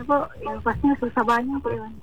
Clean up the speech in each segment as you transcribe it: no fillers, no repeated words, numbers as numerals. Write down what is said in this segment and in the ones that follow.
kok pastinya susah banyak kok Iwan.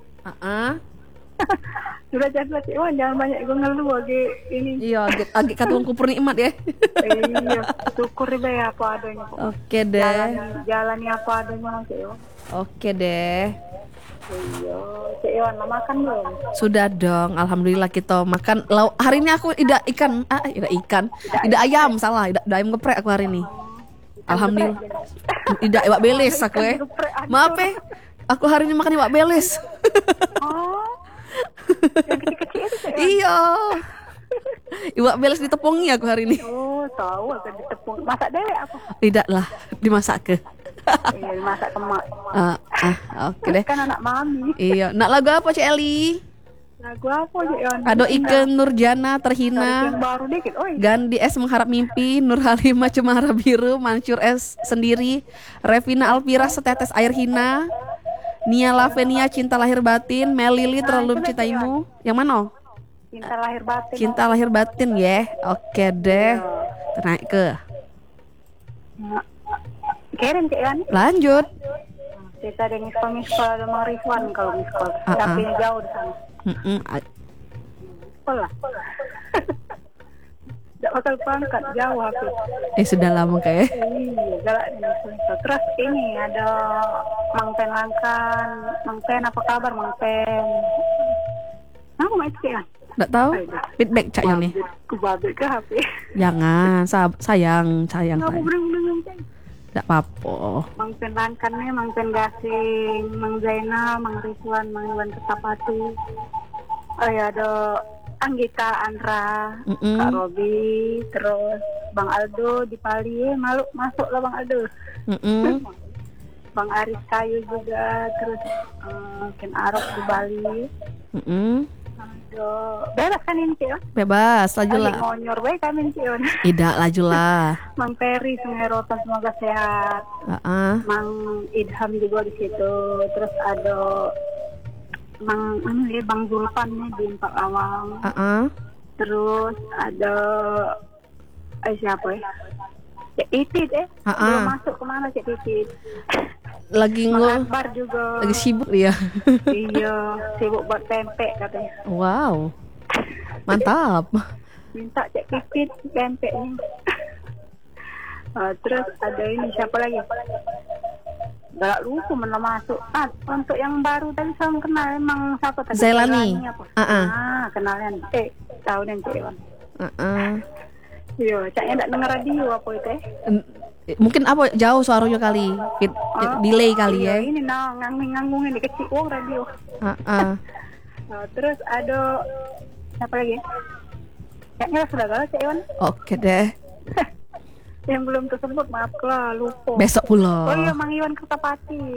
Sudah jadi Cik Iwan jangan banyak gue ngeluh lagi ini. Iya, agak katuang kupur nikmat ya. Iya, syukur deh apa adanya kok. Oke deh. Jalani apa adanya Cik Iwan. Oke deh. Iya, Cik Iwan mau makan belum? Sudah dong, alhamdulillah kita makan. Hari ini aku ida ayam, salah, ida ayam geprek aku hari ini. Alhamdulillah. Ida iwak beles aku ya. Maaf ya. Aku hari ini makan iwak beles. Oh. Yang kecil-kecil itu Cik Iwan. Iya. Iwak beles ditepungi aku hari ini. Oh, tahu akan ditepung. Masak dewek apa? Tidak lah, dimasak ke. Iya, dimasak ke mak. Oke deh. Kan anak mami. Iya, nak lagu apa Cik Eli? Lagu apa Cik Iwan? Ado Ike Nurjana Terhina. Yang baru dikit. Oh, Gandhi S Mengharap Mimpi, Nur Halimah Cemara Biru, Mansur S Sendiri, Revina Alpira Setetes Air Hina, Nia Lavenia Cinta Lahir Batin, Melili Terlalu Mencintaimu. Yang mana? Cinta Lahir Batin. Cinta Lahir Batin ya. Oke deh. Naik ke. Kirim Cik Iwan. Lanjut. Kita ada miskol ada Mang Rizwan kalau miskol. Tapi jauh di sana. Pola. Tidak bakal pangkat jauh aku. Sudah lama kayak. Iya, galak ini. Terus ini ada Mang Pen Langkan. Mang Pen apa kabar Mang Pen? Aku mau itu ya. Nggak tahu. Feedback Cak Yoni. Kubabek ke HP. Jangan, sayang. Aku berenang Cak. Nggak apa-apa. Mang Pen Langkan nih, Mang Pen Gasing, Mang Zainal, Mang Rizwan, Mang Iwan Kertapati. Oh ya ada Anggita, Andra, Kak Robi, terus Bang Aldo di Pali, masuk lah Bang Aldo. Bang Aris Kayu juga, terus Ken Arok di Bali. Aduh, bebas kan ini Cik? Bebas, lajulah. Ngonyor baik kami Cik. Tidak, lajulah. Mang Peri, Sungai Rotan semoga sehat. Mang Idham juga di situ. Terus ada Bang Zulpan nih di Empat Lawang. Terus ada siapa ya? Cik Titit belum masuk kemana Cik Titit? Lagi Akbar juga. Lagi sibuk dia. Iya, sibuk buat pempek katanya. Wow. Mantap. Minta Cik Titit pempeknya. Terus ada ini siapa lagi? Gak lupa mana masuk. Untuk yang baru tadi saya kenal emang siapa tadi? Zailani. Kenalan. Tahu dan Cik Iwan. Iya, Caknya enggak dengar radio apa itu mungkin apa jauh suaranya kali. Delay kali ya. Ini nganggung-nganggungin di kecil radio. Terus ada siapa lagi? Kayaknya sudah galau Cik Iwan. Oke deh. Yang belum tersebut maaf lah lupa. Besok pula. Oh iya Mang Iwan Kertapati.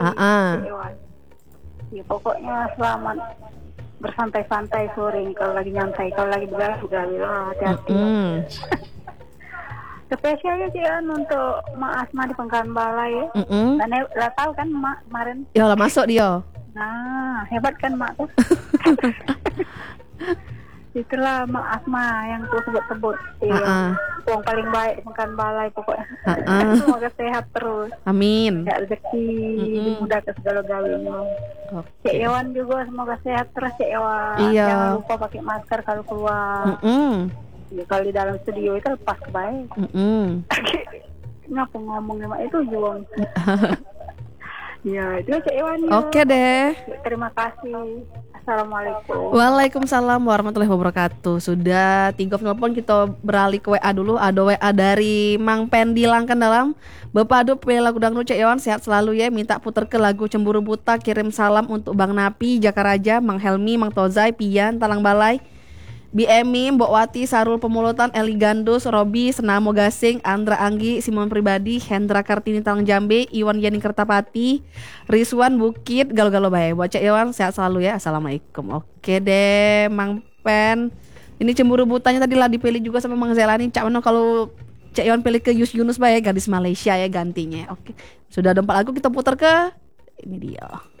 Ya pokoknya selamat bersantai-santai sore kalau lagi nyantai, kalau lagi begadang hati-hati. Spesialnya sih untuk Mak Asma di Pengkalan Balai ya. Dan lah tahu kan Mak kemarin. Ya lah masuk dia. Nah hebat kan Mak tuh. Itulah Mak Asma yang tuh sebut-sebut. Yang paling baik di Pengkalan Balai pokoknya. Semoga sehat terus. Amin. Ya rezeki dimudahkan segala galanya. Cik Iwan juga semoga sehat terus Cik Iwan. Iya. Jangan lupa pakai masker kalau keluar. Ya, kalau di dalam studio itu lepas baik. Ngapa ngomongnya Mak itu juang. Ya itu Cik Iwan. Oke deh. Terima kasih. Assalamualaikum. Waalaikumsalam warahmatullahi wabarakatuh. Sudah 3 telepon, kita beralih ke WA dulu. Ada WA dari Mang Pendi Langkan dalam. Bapak Adu pilih lagu dangdut Cik Iwan sehat selalu ya. Minta puter ke lagu Cemburu Buta. Kirim salam untuk Bang Napi, Jakaraja, Mang Helmi, Mang Tozai, Pian, Talang Balai, BMI, Mbok Wati, Sarul Pemulutan, Eli Gandus, Robi, Senamo Gasing, Andra Anggi, Simon Pribadi, Hendra Kartini Talang Jambe, Iwan Yani Kertapati, Rizwan Bukit, Galo-galo bae. Buat Cik Iwan sehat selalu ya. Assalamualaikum. Oke deh Mang Pen. Ini Cemburu Butanya tadi lah dipilih juga sama Mang Zelani. Cak mana kalau Cik Iwan pilih ke Yunus bae, gadis Malaysia ya gantinya. Oke. Sudah ada 4 lagu, kita putar ke ini dia.